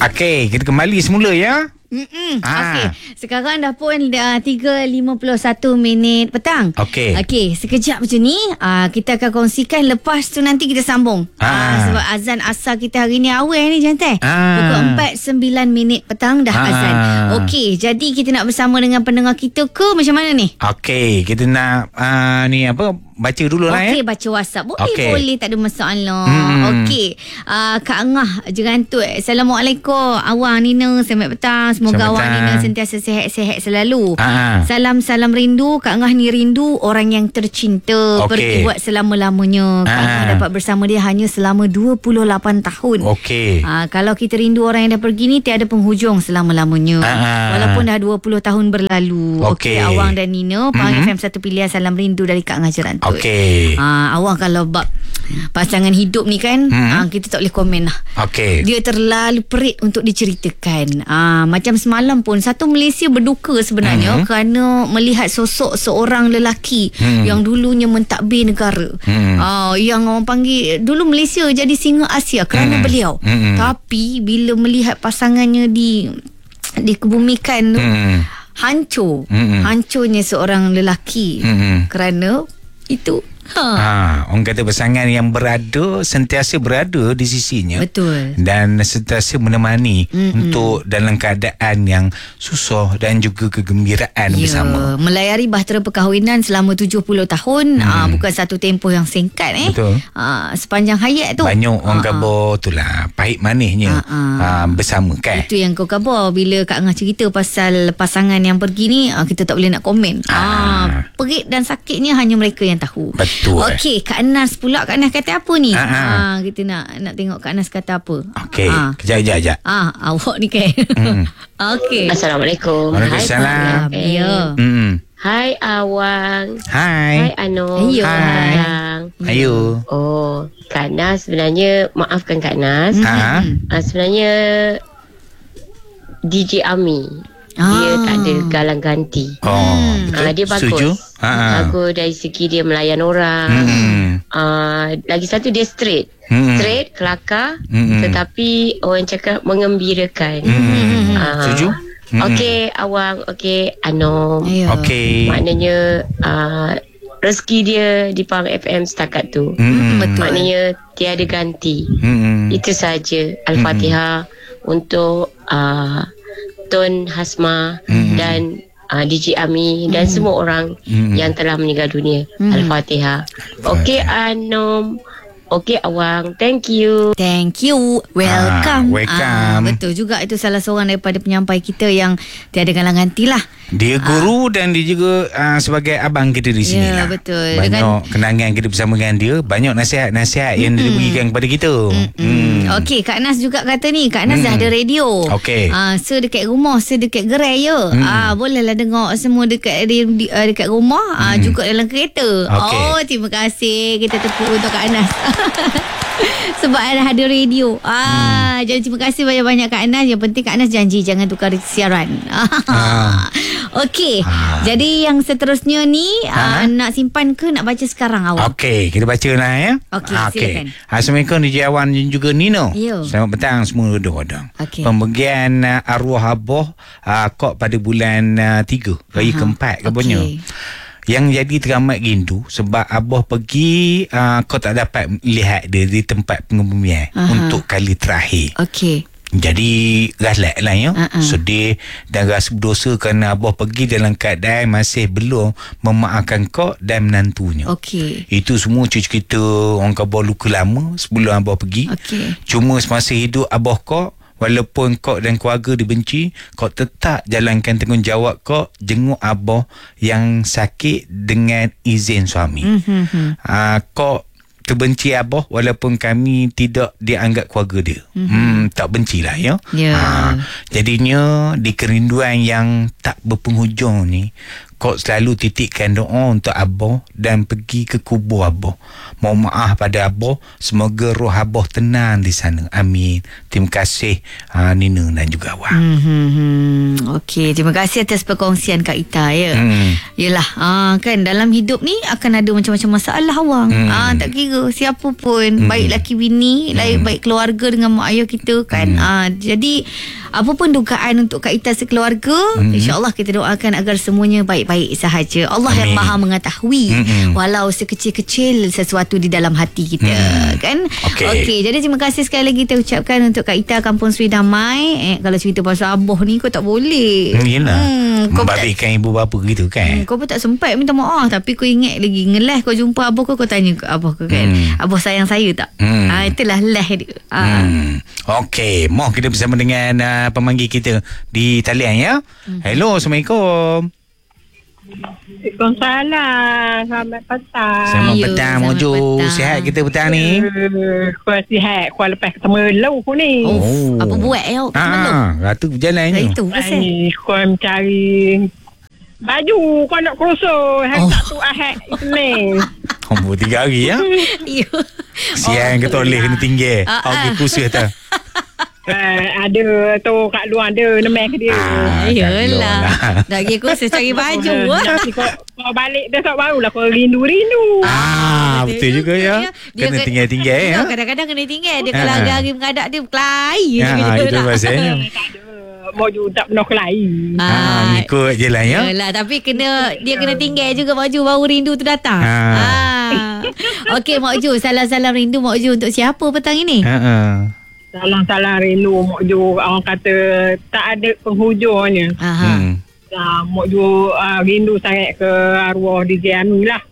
Okey, kita kembali semula ya. Okey, sekarang dah pun 3.51 minit petang. Okey. Okey, sekejap macam ni kita akan kongsikan, lepas tu nanti kita sambung. Sebab azan asar kita hari ni awal ni jantai. Pukul 4.09 minit petang dah azan. Okey, jadi kita nak bersama dengan pendengar kita ke macam mana ni? Okey, kita nak ni apa, baca dulu lah ya. Okey, baca WhatsApp. Boleh, tak ada masalah. Okey, Kak Angah Jerantut. Assalamualaikum Awang Nina, selamat petang. Semoga Awang Nina sentiasa sihat-sihat selalu. Salam-salam rindu. Kak Angah ni rindu orang yang tercinta. Pergi buat selama-lamanya. Kak Angah dapat bersama dia hanya selama 28 tahun. Okey. Kalau kita rindu orang yang dah pergi ni, tiada penghujung selama-lamanya. Walaupun dah 20 tahun berlalu. Okey, Awang dan Nina, Pahang FM satu pilihan salam rindu dari Kak Angah Jerantut. Okey. Awang kalau bab pasangan hidup ni kan, kita tak boleh komen lah. Okey. Dia terlalu perit untuk diceritakan. Macam semalam pun satu Malaysia berduka sebenarnya kerana melihat sosok seorang lelaki yang dulunya mentadbir negara. Yang orang panggil dulu Malaysia jadi singa Asia kerana beliau. Tapi bila melihat pasangannya dikebumikan tu, hancurnya seorang lelaki kerana itu. Orang kata pasangan yang sentiasa berada di sisinya. Betul. Dan sentiasa menemani untuk dalam keadaan yang susah dan juga kegembiraan bersama. Melayari bahtera perkahwinan selama 70 tahun. Bukan satu tempoh yang singkat. Betul. Sepanjang hayat tu banyak orang khabar itulah pahit manisnya bersama kan. Itu yang kau khabar. Bila Kak Angah cerita pasal pasangan yang pergi ni, kita tak boleh nak komen. Perit dan sakitnya hanya mereka yang tahu. Betul. Okey, Kak Anas pula. Kak Anas kata apa ni? Kita nak tengok Kak Anas kata apa. Okey, kejap. Awak ni kan. Okey. Assalamualaikum. Waalaikumsalam. Ya. Hai Awang. Hai Ano. Hai. Ayo. Oh, Kak Nas sebenarnya, maafkan Kak Nas. Sebenarnya DJ Ami. Dia tak ada galang ganti. Dia bagus. Bagus dari segi dia melayan orang. Lagi satu dia straight. Straight, kelakar, tetapi orang cakap mengembirakan. Setuju? Okey Awang, okey Anom. Okey. Maknanya rezeki dia di Pahang FM setakat tu. Maknanya tiada ganti. Itu saja. Al-Fatihah untuk Tun Hasma dan DJ Ami dan semua orang yang telah meninggal dunia. Al-Fatihah. Okey Anom. Okey Awang, thank you. Thank you. Welcome. Welcome. Betul juga, itu salah seorang daripada penyampai kita yang tiada galang ganti lah. Dia guru dan dia juga sebagai abang kita di sini lah. Betul. Banyak kenangan kita bersama dengan dia. Banyak nasihat-nasihat yang dia berikan kepada kita. Okey, Kak Nas juga kata ni, Kak Nas dah ada radio. Okey. Sedekat rumah, sedekat gerai je. Bolehlah dengar semua dekat rumah, juga dalam kereta. Okay. Terima kasih. Kita tepuk untuk Kak Nas. Sebab ada radio. Jadi terima kasih banyak-banyak Kak Anas. Yang penting Kak Anas janji jangan tukar siaran. Okey. Jadi yang seterusnya ni nak simpan ke nak baca sekarang awak? Okey, kita baca lah ya. Okey, silakan. Assalamualaikum DJ Awan dan juga Nino. Selamat petang semua dua-dua. Pembagian arwah abah kok pada bulan 3 raya keempat ke punya. Yang jadi teramat rindu sebab abah pergi, kau tak dapat lihat dia di tempat pengebumian untuk kali terakhir. Okey. Jadi galak lah ya. Sedih dan rasa berdosa kerana abah pergi dalam keadaan masih belum memaafkan kau dan menantunya. Okey. Itu semua cerita orang khabar luka lama sebelum abah pergi. Cuma semasa hidup abah kau, walaupun kau dan keluarga dibenci, kau tetap jalankan tanggungjawab kau jenguk abah yang sakit dengan izin suami. Kau terbenci abah walaupun kami tidak dianggap keluarga dia. Tak bencilah ya. Jadinya di kerinduan yang tak berpenghujung ni, kau selalu titikkan doa untuk abah dan pergi ke kubur abah. Mohon maaf pada abah, semoga roh abah tenang di sana. Amin. Terima kasih Nina dan juga awak. Okey, terima kasih atas perkongsian Kak Ita ya. Yelah, kan dalam hidup ni akan ada macam-macam masalah awang. Tak kira siapa pun, baik laki bini, baik keluarga dengan mak ayah kita kan. Jadi apa pun dugaan untuk Kak Ita sekeluarga, insya-Allah kita doakan agar semuanya baik-baik sahaja. Allah yang Maha mengetahui walau sekecil-kecil sesuatu di dalam hati kita kan. Okey, jadi terima kasih sekali lagi kita ucapkan untuk Kak Ita Kampung Seri Damai. Kalau cerita pasal abah ni kau tak boleh. Yelah, membabitkan ibu bapa gitu kan. Kau pun tak sempat minta maaf, tapi kau ingat lagi ngelah kau jumpa abah kau tanya ke abah kau kan, abah sayang saya tak? Itulah lah dia. Okey, mau kita bersama dengan pemanggil kita di talian ya. Hello, Assalamualaikum. Waalaikumsalam. Selamat petang. Selamat petang, Mojo. Sihat kita petang ni? Kau sihat. Kau lepas ketemu lu ni. Apa buat ya? Ratu berjalan je. Itu pasal. Kau mencari baju kau nak kursus. Hari Sabtu Ahad Isnin. Kamu 3 hari ya? Siang kata boleh kena tinggal. Pergi kursus tak? Ada tu kat luar ada nama ke dia. Yelah. Dah pergi kursus cari baju. Kau balik besok barulah kau rindu-rindu. Betul juga ya. Kena tinggal-tinggal ya. Kadang-kadang kena tinggal. Dia kalau hari mengadak dia berkelahi. Itu pasalnya. Baju tak pernah kelahi. Ikut je lah ya. Yelah, tapi dia kena tinggal juga baju baru rindu tu datang. Okey Mak Ju, salam-salam rindu Mak Ju untuk siapa petang ini? Salam-salam rindu Mak Ju. Orang kata tak ada penghujungnya. Mak Ju rindu sangat ke arwah DJ Ami lah.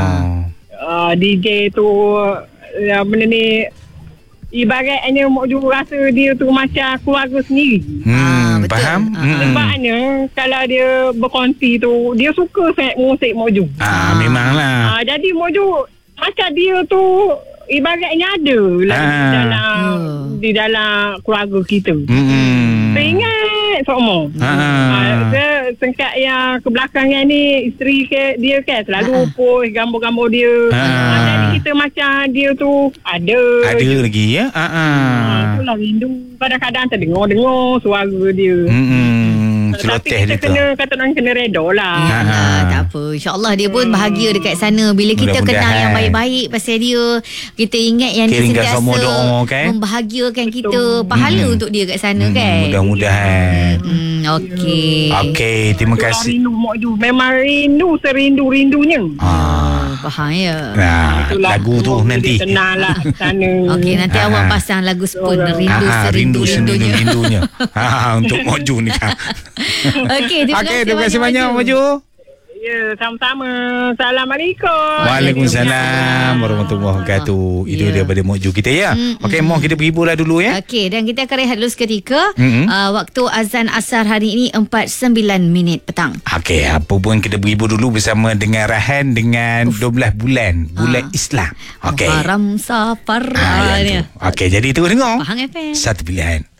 DJ tu benda ni ibaratnya Mak Ju rasa dia tu macam keluarga sendiri. Betul. Faham? Sebabnya kalau dia berkonti tu, dia suka sangat musik Mak Ju. Memanglah. Jadi Mak Ju macam dia tu ibaratnya ada lah di dalam keluarga kita. Teringat semua. Sengkat yang kebelakangan ni isteri dia kan selalu post gambar-gambar dia. Jadi kita macam dia tu ada lagi ya. Itulah rindu. Kadang-kadang terdengar suara dia. Tapi kita kena reda lah. Tak apa, InsyaAllah dia pun bahagia dekat sana. Bila kita kenal yang baik-baik pasal dia, kita ingat yang dia sentiasa membahagiakan kita. Pahala untuk dia kat sana kan. Mudah-mudahan. Okey, terima kasih. Rindu Mak Ju. Memang rindu serindu-rindunya. Faham ya. Lagu tu nanti tenang lah sana. Okey, nanti awak pasang lagu Spoon Rindu serindu-rindunya. Untuk Mak Ju ni kan. Okey, terima kasih banyak Mak Ju. Ya, sama-sama. Assalamualaikum. Waalaikumsalam warahmatullahi wabarakatuh. Itu daripada Mak Ju kita ya. Okey, mau kita berhibur lah dulu ya. Okey, dan kita akan rehat dulu seketika. Waktu azan asar hari ini 4:09 petang. Okey, apa pun kita berhibur dulu bersama dengan Rahan dengan 12 bulan Islam. Okey. Haram Safar. Okey, jadi terus dengar. Pahang FM. Satu pilihan.